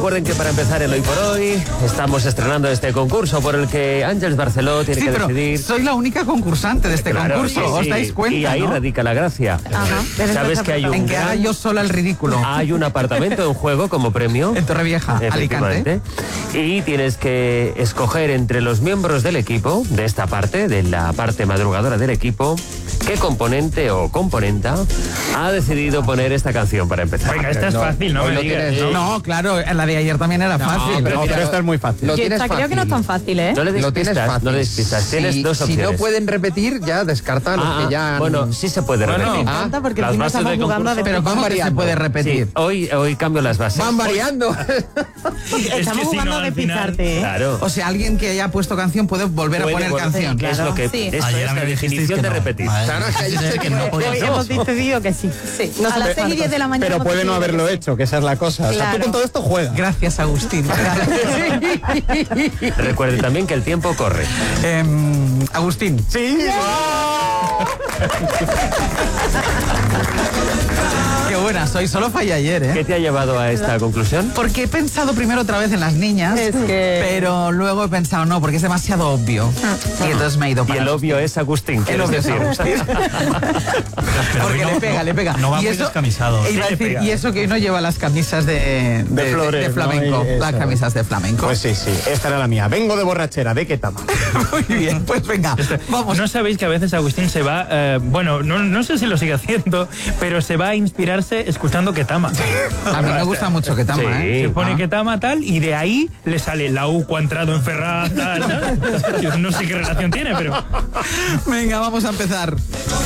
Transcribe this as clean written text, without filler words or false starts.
Recuerden que para empezar el Hoy por Hoy estamos estrenando este concurso por el que Àngels Barceló tiene que decidir. Soy la única concursante de este concurso, ¿os dais cuenta? Y ahí radica la gracia. Sabes que hay un en que haga yo sola el ridículo. Hay un apartamento en juego como premio. En Torrevieja, Alicante. Y tienes que escoger entre los miembros del equipo, de esta parte, de la parte madrugadora del equipo, qué componente o componenta ha decidido poner esta canción para empezar. Venga, esta es fácil, ¿no? No, claro, la de ayer también era fácil. Pero esta es muy fácil. Creo que no es tan fácil, ¿eh? No le des pistas, no le des pistas. Tienes dos opciones. Si no pueden repetir, ya descarta los que ya... Bueno, sí se puede repetir. Me encanta porque las bases estamos del jugando a concurso. Pero ¿cómo que se puede repetir? Sí, hoy cambio las bases. Van variando. Estamos jugando a despistarte, ¿eh? Claro. O sea, alguien que haya puesto canción puede volver a poner canción. Es lo que Sí. esto es la definición de repetir. Claro, que no Hoy hemos decidido que sí. A las 6 y 10 de la mañana. Pero hemos puede no decidido haberlo que sí. hecho, que esa es la cosa. O sea, tú Claro. con todo esto juegas. Gracias, Agustín. Recuerde también que el tiempo corre. Agustín. Sí. Qué buena soy, solo fallé ayer, ¿eh? ¿Qué te ha llevado a esta conclusión? Porque he pensado primero otra vez en las niñas, pero luego he pensado no, porque es demasiado obvio. Y entonces me he ido Y para el obvio es Agustín, El ¿quieres obvio es decir? Agustín. Porque le pega. No va Y muy eso- descamisado. e iba a decir, y eso que hoy no lleva las camisas de flores, de flamenco. ¿no? Y Las eso. camisas de flamenco. Pues sí, esta era la mía. Vengo de borrachera, ¿de qué tama? Muy bien, pues venga, vamos. ¿No sabéis que a veces Agustín se va, no sé si lo sigue haciendo, pero se va a inspirarse escuchando Ketama? A mí me gusta mucho que tama, Sí. ¿eh? Se pone Ketama tal y de ahí le sale la U ha entrado en Ferraz, tal. Yo no sé qué relación tiene, pero... Venga, vamos a empezar.